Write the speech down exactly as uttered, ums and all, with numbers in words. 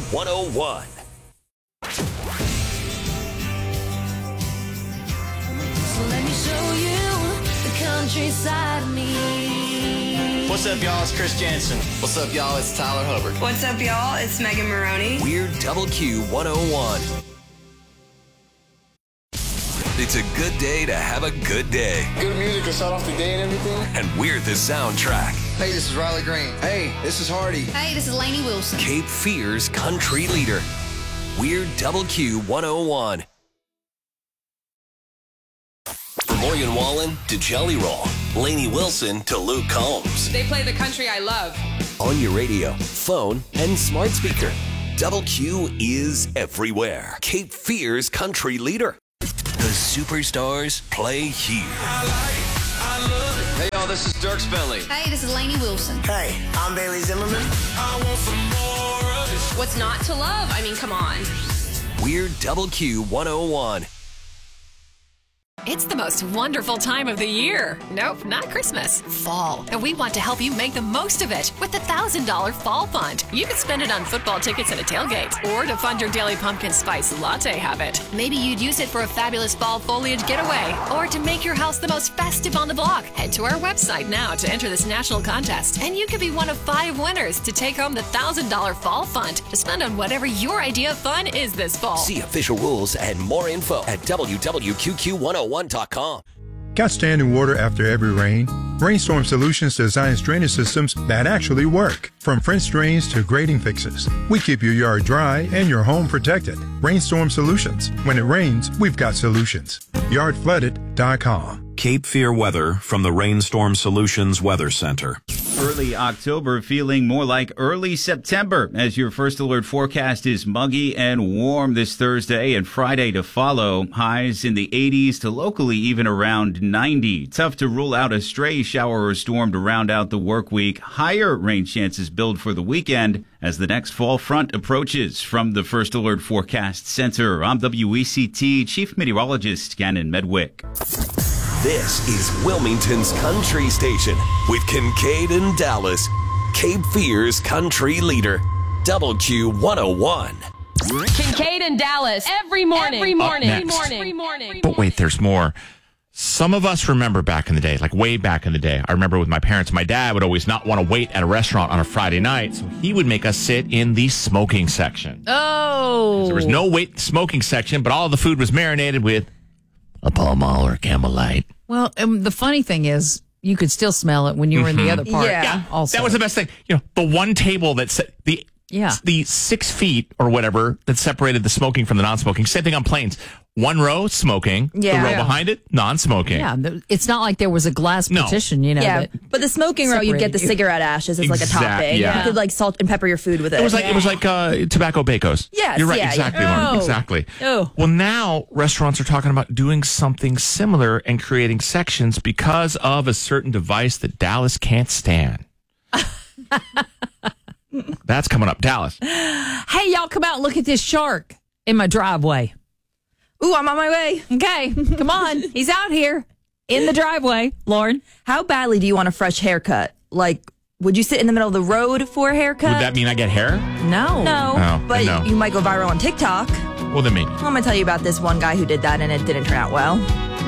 one oh one. So let me show you the countryside of me. What's up, y'all? It's Chris Jansen. What's up, y'all? It's Tyler Hubbard. What's up, y'all? It's Megan Maroney. We're Double Q one oh one. It's a good day to have a good day. Good music to start off the day and everything. And we're the soundtrack. Hey, this is Riley Green. Hey, this is Hardy. Hey, this is Lainey Wilson. Cape Fear's country leader. We're Double Q one oh one. From Morgan Wallen to Jelly Roll, Lainey Wilson to Luke Combs. They play the country I love. On your radio, phone, and smart speaker. Double Q is everywhere. Cape Fear's country leader. The superstars play here. I like, I love it. Hey, y'all, this is Dierks Bentley. Hey, this is Lainey Wilson. Hey, I'm Bailey Zimmerman. I want some more of this. What's not to love? I mean, come on. We're Double Q one oh one. It's the most wonderful time of the year. Nope, not Christmas. Fall. And we want to help you make the most of it with the one thousand dollars Fall Fund. You can spend it on football tickets and a tailgate, or to fund your daily pumpkin spice latte habit. Maybe you'd use it for a fabulous fall foliage getaway, or to make your house the most festive on the block. Head to our website now to enter this national contest, and you could be one of five winners to take home the one thousand dollars Fall Fund to spend on whatever your idea of fun is this fall. See official rules and more info at w w w dot q q one oh one dot com. Got standing water after every rain? Rainstorm Solutions designs drainage systems that actually work. From French drains to grading fixes, we keep your yard dry and your home protected. Rainstorm Solutions. When it rains, we've got solutions. yard flooded dot com. Cape Fear weather from the Rainstorm Solutions Weather Center. Early October feeling more like early September as your first alert forecast is muggy and warm this Thursday and Friday to follow. Highs in the eighties to locally even around ninety. Tough to rule out a stray shower or storm to round out the work week. Higher rain chances build for the weekend as the next fall front approaches. From the First Alert Forecast Center, I'm W E C T Chief Meteorologist Gannon Medwick. This is Wilmington's country station with Kincaid and Dallas. Cape Fear's country leader. Double Q one oh one. Kincaid and Dallas every morning. Every morning. Up Every next. morning. Every morning. But wait, there's more. Some of us remember back in the day, like way back in the day. I remember with my parents, my dad would always not want to wait at a restaurant on a Friday night, so he would make us sit in the smoking section. Oh. There was no wait smoking section, but all the food was marinated with a Pall Mall or Camel Light. Well, um, the funny thing is, you could still smell it when you were in the other part. Yeah, yeah, also. That was the best thing. You know, the one table that se- the yeah. the six feet or whatever that separated the smoking from the non-smoking. Same thing on planes. One row smoking, Yeah. the row Yeah. behind it non-smoking. Yeah, th- it's not like there was a glass No. partition, you know. Yeah, that but the smoking row, you'd get the separated you. cigarette ashes as like a Exact- topping. yeah. You could like salt and pepper your food with it. It was like it was like uh, tobacco bacos. Yes, You're right. yeah, exactly, yeah. Lauren. Oh. Exactly. Oh. Well, now restaurants are talking about doing something similar and creating sections because of a certain device that Dallas can't stand. That's coming up, Dallas. Hey, y'all, come out and look at this shark in my driveway. Ooh, I'm on my way. Okay, come on. He's out here in the driveway, Lauren. How badly do you want a fresh haircut? Like, would you sit in the middle of the road for a haircut? Would that mean I get hair? No. No, Oh, but no. you might go viral on TikTok. Well, then maybe. I'm going to tell you about this one guy who did that and it didn't turn out well.